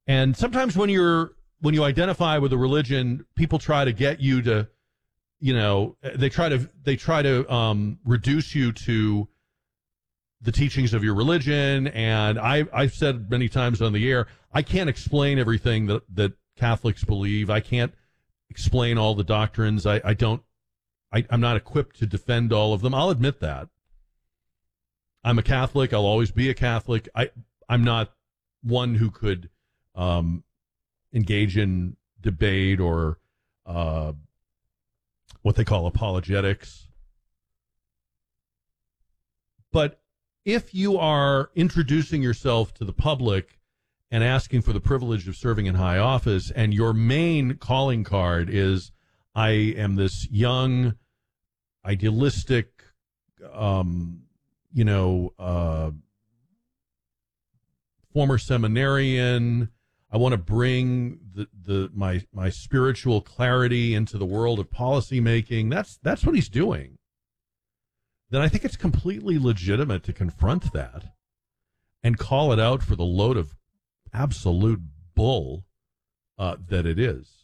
And sometimes when you identify with a religion, people try to get you to, they try to reduce you to the teachings of your religion. And I've said many times on the air, I can't explain everything that Catholics believe. I can't explain all the doctrines. I'm not equipped to defend all of them. I'll admit that. I'm a Catholic. I'll always be a Catholic. I'm not one who could engage in debate or what they call apologetics. But if you are introducing yourself to the public and asking for the privilege of serving in high office, and your main calling card is, I am this young, idealistic, former seminarian, I want to bring my spiritual clarity into the world of policy making. That's what he's doing. Then I think it's completely legitimate to confront that and call it out for the load of absolute bull that it is.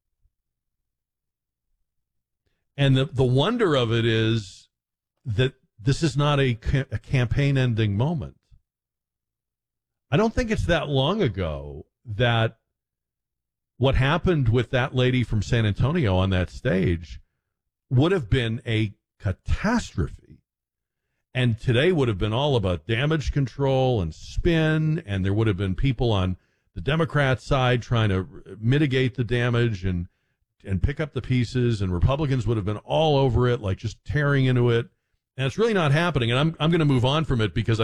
And the wonder of it is that this is not a campaign-ending moment. I don't think it's that long ago that what happened with that lady from San Antonio on that stage would have been a catastrophe. And today would have been all about damage control and spin, and there would have been people on the Democrat side trying to mitigate the damage and pick up the pieces, and Republicans would have been all over it, like just tearing into it. And it's really not happening. And I'm going to move on from it because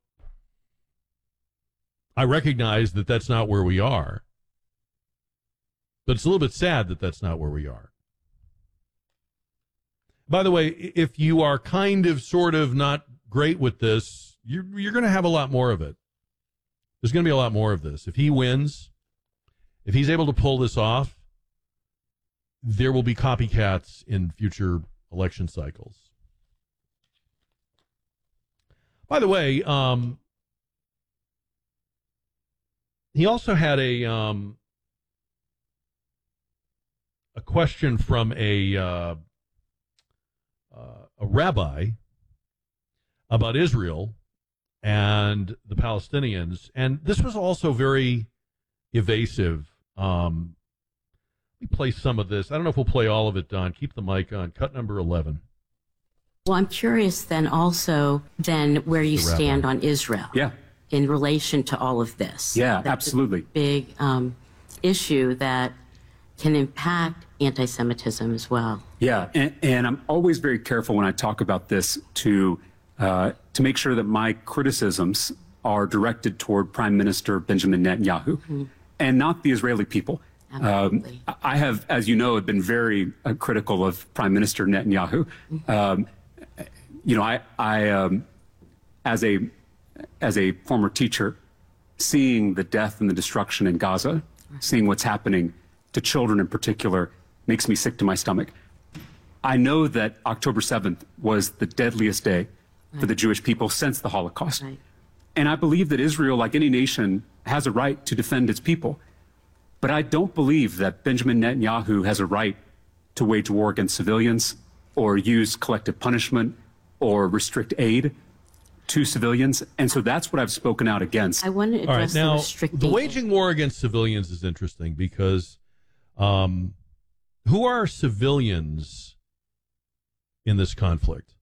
I recognize that that's not where we are. But it's a little bit sad that that's not where we are. By the way, if you are kind of, sort of not great with this, you're going to have a lot more of it. There's going to be a lot more of this. If he wins, if he's able to pull this off, there will be copycats in future election cycles. By the way, he also had a question from a rabbi about Israel and the Palestinians, and this was also very evasive. Let me play some of this. I don't know if we'll play all of it, Don. Keep the mic on. Cut number 11. Well, I'm curious then also where you stand on Israel. Yeah. In relation to all of this. Yeah, absolutely. Big issue that can impact anti-Semitism as well. Yeah, and I'm always very careful when I talk about this to make sure that my criticisms are directed toward Prime Minister Benjamin Netanyahu and not the Israeli people. Absolutely. I have, as you know, been very critical of Prime Minister Netanyahu. I as a former teacher, seeing the death and the destruction in Gaza, seeing what's happening to children in particular, makes me sick to my stomach. I know that October 7th was the deadliest day for the Jewish people since the Holocaust. Right. And I believe that Israel, like any nation, has a right to defend its people. But I don't believe that Benjamin Netanyahu has a right to wage war against civilians or use collective punishment or restrict aid to civilians. And so that's what I've spoken out against. I want to address now, the restricting. The waging war against civilians is interesting because who are civilians in this conflict?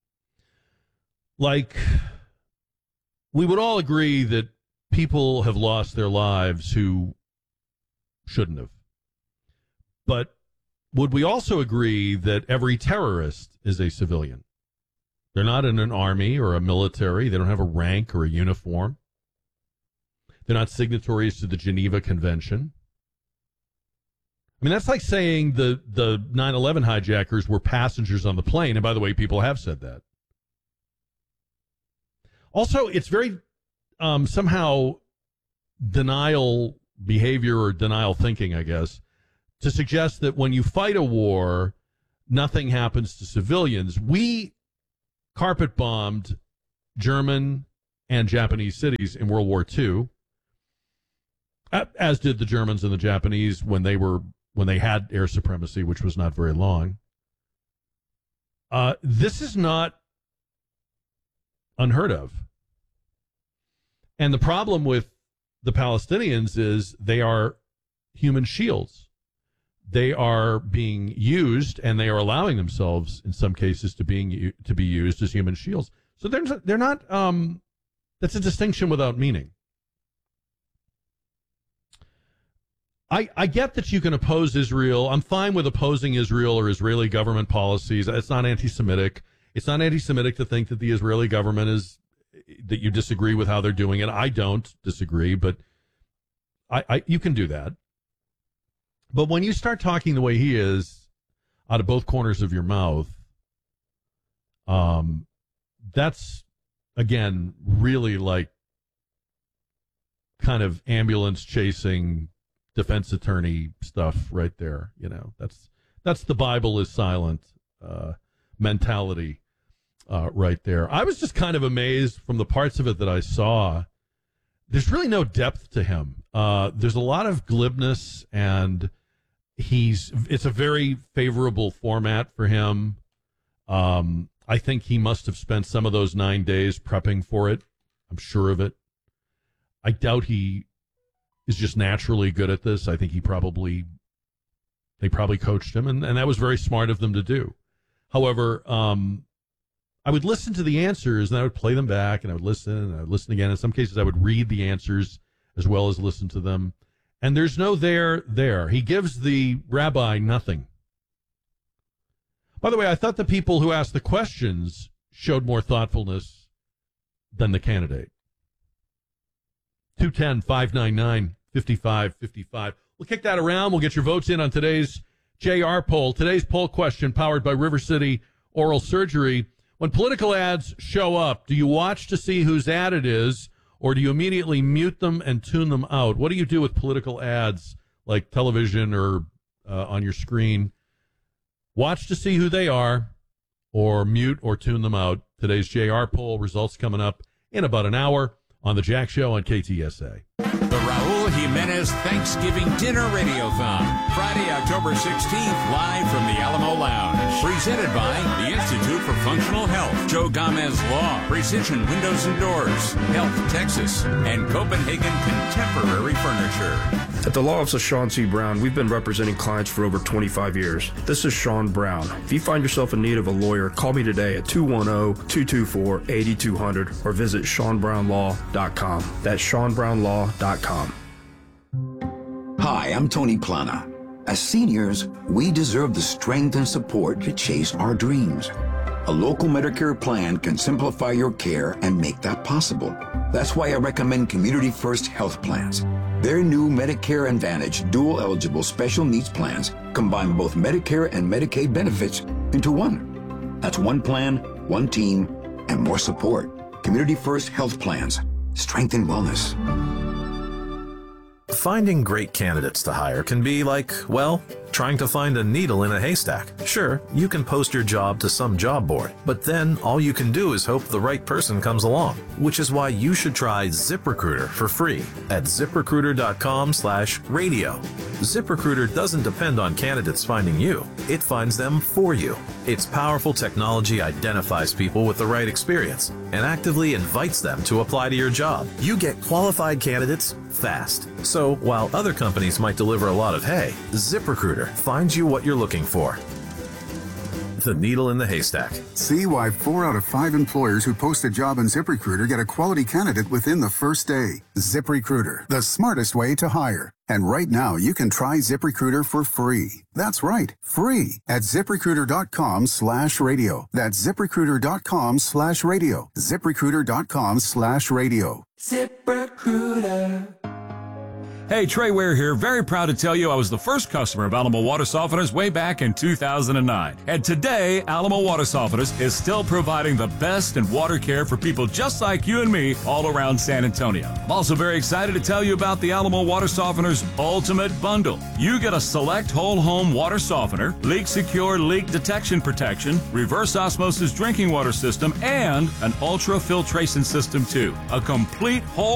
Like, we would all agree that people have lost their lives who shouldn't have. But would we also agree that every terrorist is a civilian? They're not in an army or a military. They don't have a rank or a uniform. They're not signatories to the Geneva Convention. I mean, that's like saying the 9/11 hijackers were passengers on the plane. And by the way, people have said that. Also, it's very somehow denial behavior or denial thinking, I guess, to suggest that when you fight a war, nothing happens to civilians. We carpet bombed German and Japanese cities in World War II. As did the Germans and the Japanese when they had air supremacy, which was not very long. This is not unheard of. And the problem with the Palestinians is they are human shields. They are being used, and they are allowing themselves, in some cases, to be used as human shields. So they're not. That's a distinction without meaning. I get that you can oppose Israel. I'm fine with opposing Israel or Israeli government policies. It's not anti-Semitic. It's not anti-Semitic to think that the Israeli government that you disagree with how they're doing it. I don't disagree, but you can do that. But when you start talking the way he is, out of both corners of your mouth, that's, again, really like kind of ambulance chasing defense attorney stuff right there. You know, that's the Bible is silent mentality right there. I was just kind of amazed from the parts of it that I saw. There's really no depth to him. There's a lot of glibness, and it's a very favorable format for him. I think he must have spent some of those 9 days prepping for it. I'm sure of it. I doubt he is just naturally good at this. I think they probably coached him, and that was very smart of them to do. However, I would listen to the answers, and I would play them back, and I would listen again. In some cases, I would read the answers as well as listen to them. And there's no there. He gives the rabbi nothing. By the way, I thought the people who asked the questions showed more thoughtfulness than the candidate. 210-599-5555. We'll kick that around. We'll get your votes in on today's JR poll. Today's poll question powered by River City Oral Surgery. When political ads show up, do you watch to see whose ad it is, or do you immediately mute them and tune them out? What do you do with political ads like television or on your screen? Watch to see who they are, or mute or tune them out. Today's JR poll results coming up in about an hour on The Jack Show on KTSA. The Raul Jimenez Thanksgiving Dinner Radiothon, Friday, October 16th, live from the Alamo Lounge. Presented by the Institute for Functional Health, Joe Gomez Law, Precision Windows and Doors, Health Texas, and Copenhagen Contemporary Furniture. At the Law Office of Sean C. Brown, we've been representing clients for over 25 years. This is Sean Brown. If you find yourself in need of a lawyer, call me today at 210-224-8200 or visit SeanBrownLaw.com. That's SeanBrownLaw.com. Hi, I'm Tony Plana. As seniors, we deserve the strength and support to chase our dreams. A local Medicare plan can simplify your care and make that possible. That's why I recommend Community First Health Plans. Their new Medicare Advantage dual-eligible special needs plans combine both Medicare and Medicaid benefits into one. That's one plan, one team, and more support. Community First Health Plans. Strengthen wellness. Finding great candidates to hire can be like, well, trying to find a needle in a haystack. Sure, you can post your job to some job board, but then all you can do is hope the right person comes along, which is why you should try ZipRecruiter for free at ZipRecruiter.com/radio. ZipRecruiter doesn't depend on candidates finding you. It finds them for you. Its powerful technology identifies people with the right experience and actively invites them to apply to your job. You get qualified candidates fast. So while other companies might deliver a lot of hay, ZipRecruiter finds you what you're looking for. The needle in the haystack. See why 4 out of 5 employers who post a job on ZipRecruiter get a quality candidate within the first day. ZipRecruiter, the smartest way to hire. And right now, you can try ZipRecruiter for free. That's right, free at ZipRecruiter.com/radio. That's ZipRecruiter.com/radio. ZipRecruiter.com/radio. ZipRecruiter. Hey, Trey Ware here. Very proud to tell you I was the first customer of Alamo Water Softeners way back in 2009. And today, Alamo Water Softeners is still providing the best in water care for people just like you and me all around San Antonio. I'm also very excited to tell you about the Alamo Water Softeners Ultimate Bundle. You get a select whole home water softener, leak secure leak detection protection, reverse osmosis drinking water system, and an ultra filtration system too. A complete whole